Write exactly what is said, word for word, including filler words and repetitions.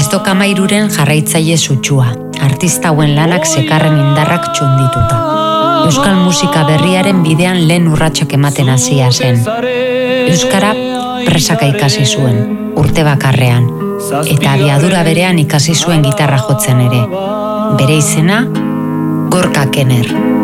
Kristok Amairuren jarraitzaile sutsua, artista hauen lanak sekarren indarrak txundituta. Euskal musika berriaren bidean lehen urratsak ematen hasia zen. Euskara presaka ikasi zuen, urte bakarrean, eta abiadura berean ikasi zuen gitarra jotzen ere. Bere izena, Gorka Kenner.